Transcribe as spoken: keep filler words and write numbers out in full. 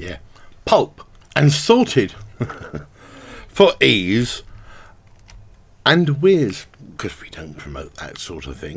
Yeah. Pulp and sorted for ease and whiz, because we don't promote that sort of thing.